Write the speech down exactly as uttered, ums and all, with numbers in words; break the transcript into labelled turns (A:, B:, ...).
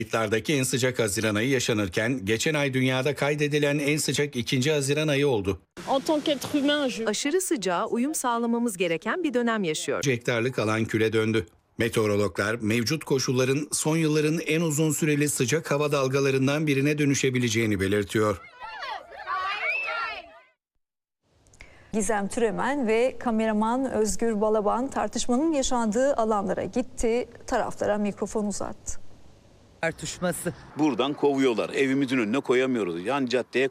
A: Kayıtlardaki en sıcak Haziran ayı yaşanırken geçen ay dünyada kaydedilen en sıcak ikinci Haziran ayı oldu.
B: En tant qu'être humain, je...
C: Aşırı sıcağa uyum sağlamamız gereken bir dönem yaşıyor.
A: Hektarlık alan küle döndü. Meteorologlar mevcut koşulların son yılların en uzun süreli sıcak hava dalgalarından birine dönüşebileceğini belirtiyor.
D: Gizem Türemen ve kameraman Özgür Balaban tartışmanın yaşandığı alanlara gitti, taraflara mikrofon uzattı.
E: Tartışması.
F: Buradan kovuyorlar. Evimizin önüne koyamıyoruz. Yan caddeye